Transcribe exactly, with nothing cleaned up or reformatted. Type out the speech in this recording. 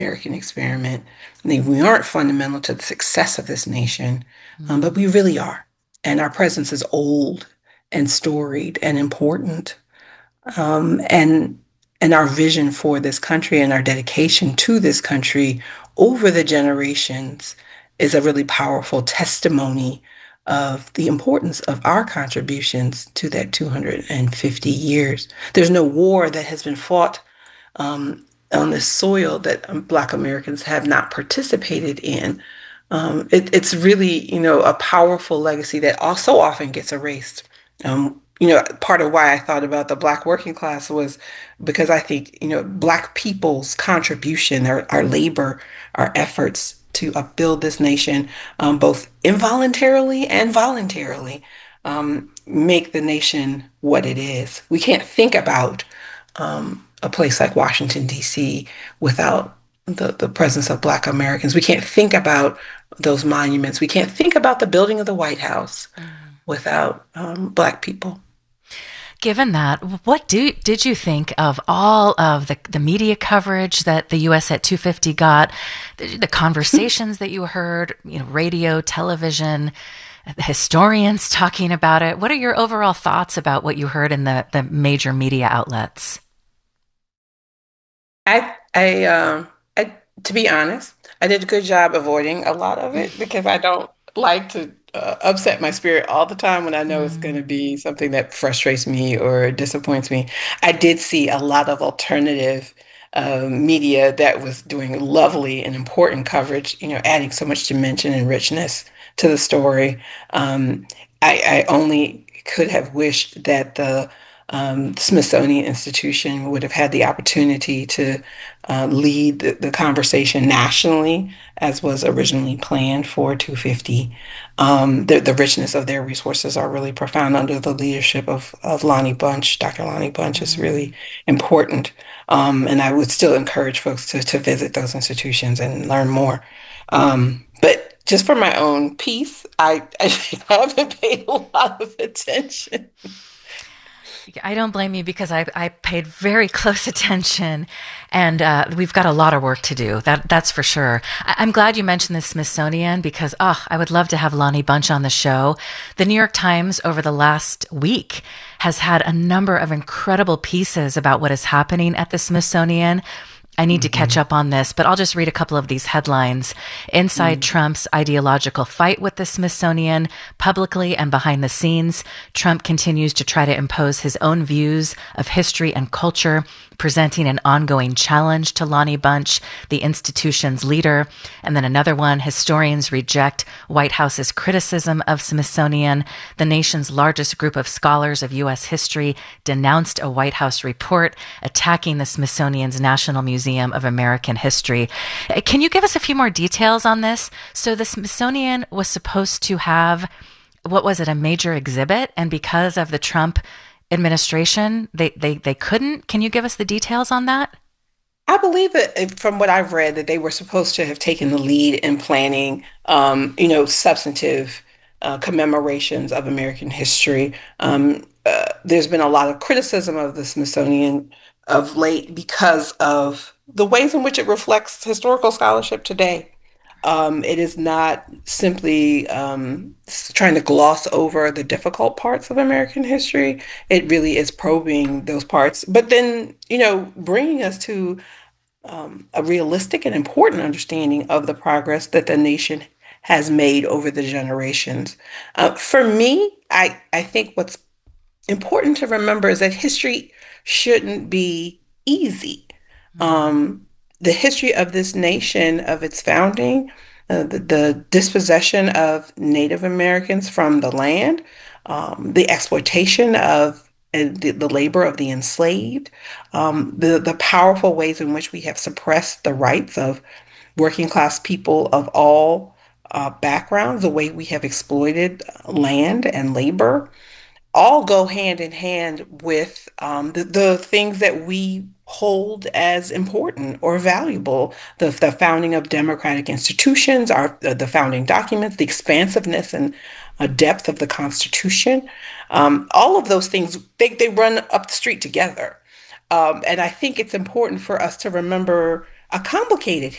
American experiment. They, we aren't fundamental to the success of this nation, um, but Mm. we really are. And our presence is old and storied and important. Um, and and our vision for this country and our dedication to this country over the generations is a really powerful testimony of the importance of our contributions to that two hundred fifty years. There's no war that has been fought um, on this soil that um, Black Americans have not participated in. Um, it, it's really, you know, a powerful legacy that also often gets erased. Um, you know, part of why I thought about the Black working class was because I think, you know, Black people's contribution, our, our labor, our efforts to upbuild this nation, um, both involuntarily and voluntarily, um, make the nation what it is. We can't think about um, a place like Washington, D C without the, the presence of Black Americans. We can't think about those monuments. We can't think about the building of the White House Mm. without um, Black people. Given that, what do did you think of all of the, the media coverage that the U S at two fifty got, the, the conversations that you heard, you know, radio, television, historians talking about it? What are your overall thoughts about what you heard in the, the major media outlets? I, I, um, I, to be honest, I did a good job avoiding a lot of it because I don't like to uh, upset my spirit all the time when I know it's going to Mm. be something that frustrates me or disappoints me. I did see a lot of alternative uh, media that was doing lovely and important coverage, you know, adding so much dimension and richness to the story. Um, I, I only could have wished that the um, Smithsonian Institution would have had the opportunity to uh, lead the, the conversation nationally, as was originally planned for two fifty. Um, the, the richness of their resources are really profound under the leadership of, of Lonnie Bunch. Doctor Lonnie Bunch is Mm. really important. Um, and I would still encourage folks to, to visit those institutions and learn more. Um, but just for my own peace, I, I haven't paid a lot of attention. I don't blame you because I, I paid very close attention, and uh, we've got a lot of work to do. That that's for sure. I, I'm glad you mentioned the Smithsonian because oh, I would love to have Lonnie Bunch on the show. The New York Times over the last week has had a number of incredible pieces about what is happening at the Smithsonian. I need to catch Mhm. up on this, but I'll just read a couple of these headlines. Inside Mhm. Trump's ideological fight with the Smithsonian, publicly and behind the scenes, Trump continues to try to impose his own views of history and culture, presenting an ongoing challenge to Lonnie Bunch, the institution's leader. And then another one, historians reject White House's criticism of Smithsonian. The nation's largest group of scholars of U S history denounced a White House report attacking the Smithsonian's National Museum of American History. Uh, Can you give us a few more details on this? So the Smithsonian was supposed to have, what was it, a major exhibit? And because of the Trump administration, they, they, they couldn't. Can you give us the details on that? I believe that uh, from what I've read, that they were supposed to have taken the lead in planning, um, you know, substantive uh, commemorations of American history. Um, uh, there's been a lot of criticism of the Smithsonian of late because of the ways in which it reflects historical scholarship today. Um, it is not simply um, s- trying to gloss over the difficult parts of American history. It really is probing those parts, but then, you know, bringing us to um, a realistic and important understanding of the progress that the nation has made over the generations. Uh, for me, I, I think what's important to remember is that history shouldn't be easy. Mm. Um, the history of this nation, of its founding, uh, the, the dispossession of Native Americans from the land, um, the exploitation of and the, the labor of the enslaved, um, the, the powerful ways in which we have suppressed the rights of working class people of all uh, backgrounds, the way we have exploited land and labor all go hand in hand with um, the, the things that we hold as important or valuable. The, the founding of democratic institutions, our the, the founding documents, the expansiveness and uh, depth of the Constitution. Um, all of those things, they, they run up the street together. Um, and I think it's important for us to remember. a complicated